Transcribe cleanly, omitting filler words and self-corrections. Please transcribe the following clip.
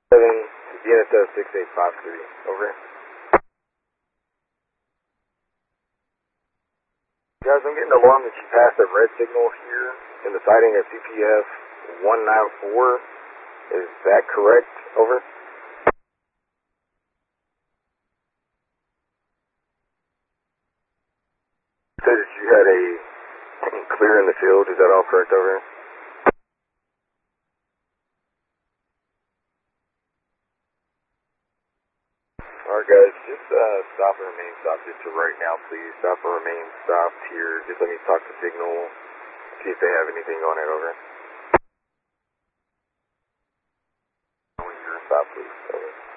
7, DNSS 6853, over. Guys, I'm getting an alarm that you passed a red signal here in the sighting of CPF 194. Is that correct? Over. Said that you had a clear in the field. Is that all correct? Over. Alright guys, just stop and remain stopped just for right now, please. Stop and remain stopped here. Just let me talk to Signal, see if they have anything on it, over. When you're stopped, please, over.